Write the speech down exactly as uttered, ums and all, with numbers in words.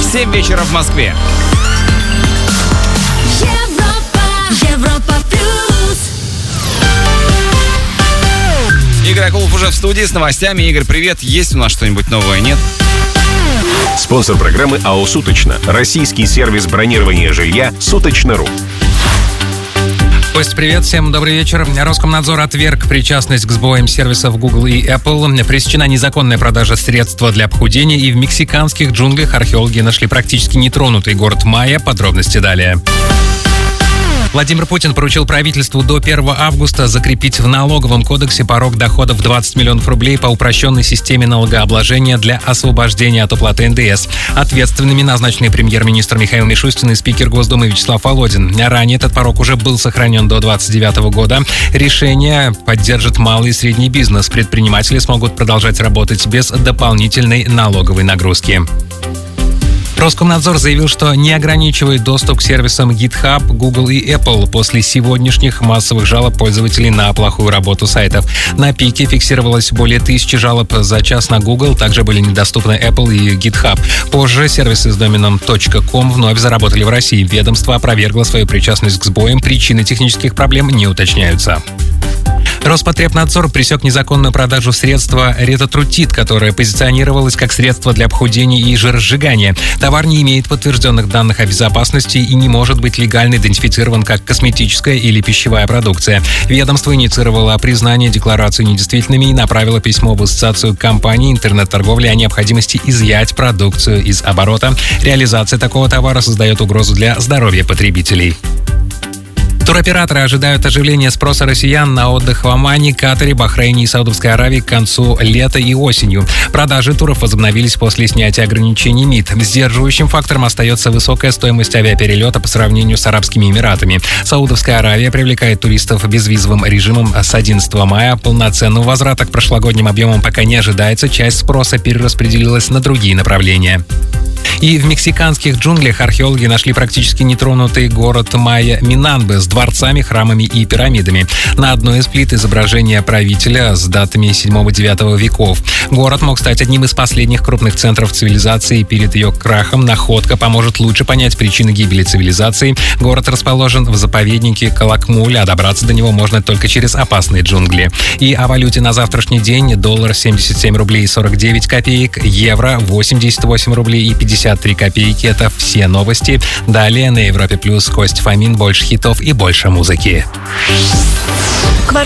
семь вечера в Москве. Европа, Европа плюс. Игорь Акулов уже в студии с новостями. Игорь, привет. Есть у нас что-нибудь новое, нет? Спонсор программы АО «Суточно». Российский сервис бронирования жилья «Суточно.ру». Кость, привет, всем добрый вечер. Роскомнадзор отверг причастность к сбоям сервисов Google и Apple. Пресечена незаконная продажа средства для похудения, и в мексиканских джунглях археологи нашли практически нетронутый город Майя. Подробности далее. Владимир Путин поручил правительству до первого августа закрепить в налоговом кодексе порог доходов в двадцать миллионов рублей по упрощенной системе налогообложения для освобождения от уплаты эн дэ эс. Ответственными назначены премьер-министр Михаил Мишустин и спикер Госдумы Вячеслав Володин. Ранее этот порог уже был сохранен до двадцать девятого года. Решение поддержит малый и средний бизнес. Предприниматели смогут продолжать работать без дополнительной налоговой нагрузки. Роскомнадзор заявил, что не ограничивает доступ к сервисам GitHub, Google и Apple после сегодняшних массовых жалоб пользователей на плохую работу сайтов. На пике фиксировалось более тысячи жалоб за час на Google, также были недоступны Apple и GitHub. Позже сервисы с доменом .com вновь заработали в России. Ведомство опровергло свою причастность к сбоям, причины технических проблем не уточняются. Роспотребнадзор пресек незаконную продажу средства ретотрутид, которое позиционировалось как средство для похудения и жиросжигания. Товар не имеет подтвержденных данных о безопасности и не может быть легально идентифицирован как косметическая или пищевая продукция. Ведомство инициировало признание деклараций недействительными и направило письмо в Ассоциацию компаний интернет-торговли о необходимости изъять продукцию из оборота. Реализация такого товара создает угрозу для здоровья потребителей. Туроператоры ожидают оживления спроса россиян на отдых в Омане, Катаре, Бахрейне и Саудовской Аравии к концу лета и осенью. Продажи туров возобновились после снятия ограничений МИД. Сдерживающим фактором остается высокая стоимость авиаперелета по сравнению с Арабскими Эмиратами. Саудовская Аравия привлекает туристов безвизовым режимом с одиннадцатого мая. Полноценного возврата к прошлогодним объемам пока не ожидается. Часть спроса перераспределилась на другие направления. И в мексиканских джунглях археологи нашли практически нетронутый город Майя Минамбе с дворцами, храмами и пирамидами. На одной из плит изображение правителя с датами седьмого-девятого веков. Город мог стать одним из последних крупных центров цивилизации. Перед ее крахом находка поможет лучше понять причины гибели цивилизации. Город расположен в заповеднике Калакмуль, а добраться до него можно только через опасные джунгли. И о валюте на завтрашний день: доллар семьдесят семь рублей сорок девять копеек, евро восемьдесят восемь рублей и пятьдесят три копейки. Это все новости. Далее на Европе Плюс Кость Фомин. Больше хитов и больше музыки. Квартира